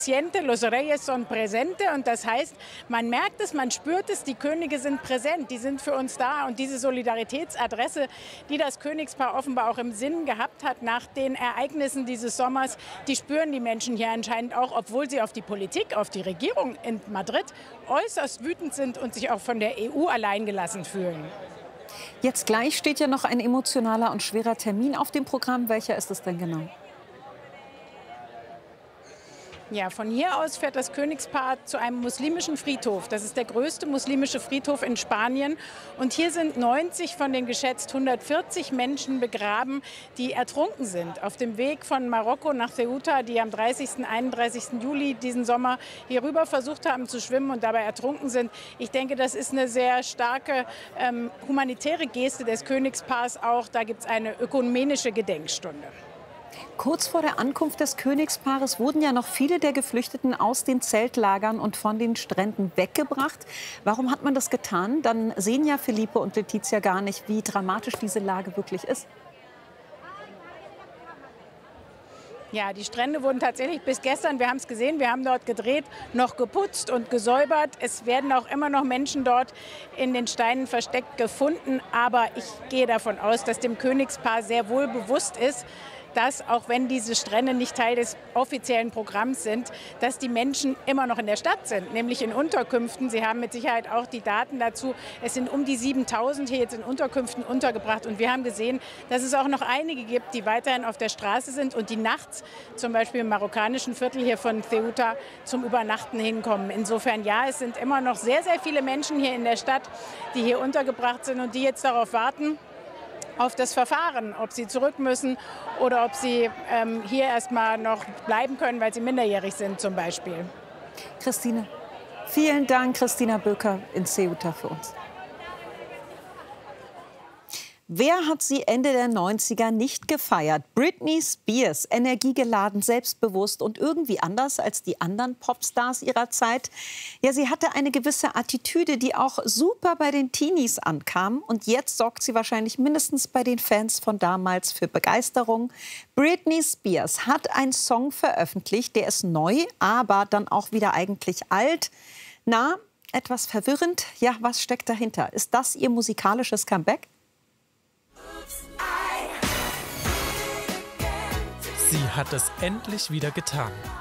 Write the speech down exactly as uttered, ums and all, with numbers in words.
Los Reyes son presente, und das heißt, man merkt es, man spürt es, die Könige sind präsent, die sind für uns da, und diese Solidaritätsadresse, die das Königspaar offenbar auch im Sinn gehabt hat nach den Ereignissen dieses Sommers, die spüren die Menschen hier anscheinend auch, obwohl sie auf die Politik, auf die Regierung in Madrid äußerst wütend sind und sich auch von der E U alleingelassen fühlen. Jetzt gleich steht ja noch ein emotionaler und schwerer Termin auf dem Programm. Welcher ist es denn genau? Ja, von hier aus fährt das Königspaar zu einem muslimischen Friedhof. Das ist der größte muslimische Friedhof in Spanien. Und hier sind neunzig von den geschätzt hundertvierzig Menschen begraben, die ertrunken sind. Auf dem Weg von Marokko nach Ceuta, die am dreißigsten, einunddreißigsten Juli diesen Sommer hier rüber versucht haben zu schwimmen und dabei ertrunken sind. Ich denke, das ist eine sehr starke ähm, humanitäre Geste des Königspaars auch. Da gibt es eine ökumenische Gedenkstunde. Kurz vor der Ankunft des Königspaares wurden ja noch viele der Geflüchteten aus den Zeltlagern und von den Stränden weggebracht. Warum hat man das getan? Dann sehen ja Felipe und Letizia gar nicht, wie dramatisch diese Lage wirklich ist. Ja, die Strände wurden tatsächlich bis gestern, wir haben es gesehen, wir haben dort gedreht, noch geputzt und gesäubert. Es werden auch immer noch Menschen dort in den Steinen versteckt gefunden. Aber ich gehe davon aus, dass dem Königspaar sehr wohl bewusst ist, dass, auch wenn diese Strände nicht Teil des offiziellen Programms sind, dass die Menschen immer noch in der Stadt sind, nämlich in Unterkünften. Sie haben mit Sicherheit auch die Daten dazu. Es sind um die siebentausend hier jetzt in Unterkünften untergebracht. Und wir haben gesehen, dass es auch noch einige gibt, die weiterhin auf der Straße sind und die nachts, zum Beispiel im marokkanischen Viertel hier von Ceuta, zum Übernachten hinkommen. Insofern, ja, es sind immer noch sehr, sehr viele Menschen hier in der Stadt, die hier untergebracht sind und die jetzt darauf warten, auf das Verfahren, ob sie zurück müssen oder ob sie ähm, hier erstmal noch bleiben können, weil sie minderjährig sind zum Beispiel. Christine, vielen Dank, Christina Böker in Ceuta für uns. Wer hat sie Ende der neunziger nicht gefeiert? Britney Spears, energiegeladen, selbstbewusst und irgendwie anders als die anderen Popstars ihrer Zeit. Ja, sie hatte eine gewisse Attitüde, die auch super bei den Teenies ankam. Und jetzt sorgt sie wahrscheinlich mindestens bei den Fans von damals für Begeisterung. Britney Spears hat einen Song veröffentlicht, der ist neu, aber dann auch wieder eigentlich alt. Na, etwas verwirrend. Ja, was steckt dahinter? Ist das ihr musikalisches Comeback? Sie hat es endlich wieder getan.